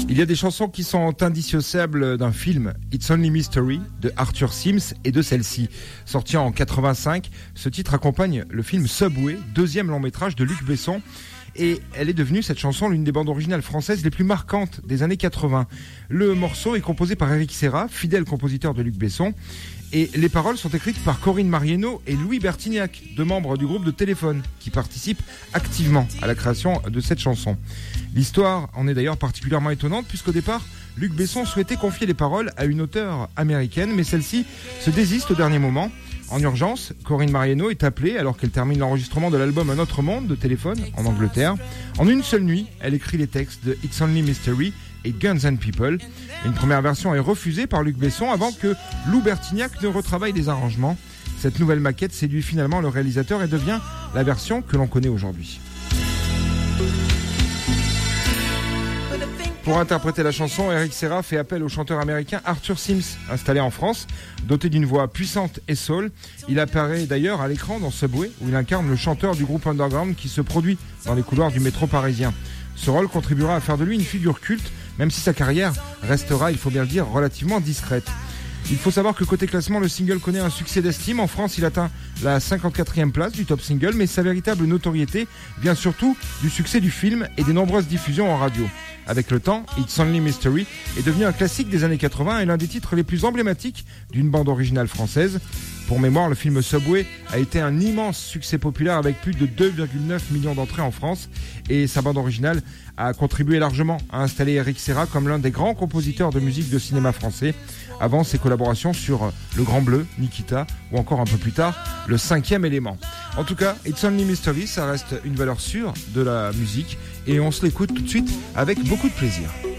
Il y a des chansons qui sont indissociables d'un film, It's Only Mystery, de Arthur Sims, et de celle-ci. Sorti en 85, ce titre accompagne le film Subway, deuxième long métrage de Luc Besson. Et elle est devenue, cette chanson, l'une des bandes originales françaises les plus marquantes des années 80. Le morceau est composé par Eric Serra, fidèle compositeur de Luc Besson. Et les paroles sont écrites par Corinne Marieno et Louis Bertignac, deux membres du groupe de Téléphone, qui participent activement à la création de cette chanson. L'histoire en est d'ailleurs particulièrement étonnante, puisqu'au départ, Luc Besson souhaitait confier les paroles à une auteure américaine, mais celle-ci se désiste au dernier moment. En urgence, Corinne Marieno est appelée alors qu'elle termine l'enregistrement de l'album Un autre monde de Téléphone, en Angleterre. En une seule nuit, elle écrit les textes de It's Only Mystery et Guns and People. Une première version est refusée par Luc Besson avant que Lou Bertignac ne retravaille les arrangements. Cette nouvelle maquette séduit finalement le réalisateur et devient la version que l'on connaît aujourd'hui. Pour interpréter la chanson, Eric Serra fait appel au chanteur américain Arthur Sims, installé en France. Doté d'une voix puissante et soul, il apparaît d'ailleurs à l'écran dans Subway, où il incarne le chanteur du groupe underground qui se produit dans les couloirs du métro parisien. Ce rôle contribuera à faire de lui une figure culte, même si sa carrière restera, il faut bien le dire, relativement discrète. Il faut savoir que côté classement, le single connaît un succès d'estime. En France, il atteint la 54e place du top single, mais sa véritable notoriété vient surtout du succès du film et des nombreuses diffusions en radio. Avec le temps, It's Only Mystery est devenu un classique des années 80 et l'un des titres les plus emblématiques d'une bande originale française. Pour mémoire, le film Subway a été un immense succès populaire avec plus de 2,9 millions d'entrées en France et sa bande originale a contribué largement à installer Eric Serra comme l'un des grands compositeurs de musique de cinéma français avant ses collaborations sur Le Grand Bleu, Nikita ou encore un peu plus tard Le Cinquième Élément. En tout cas, It's Only Mystery, ça reste une valeur sûre de la musique et on se l'écoute tout de suite avec beaucoup de plaisir.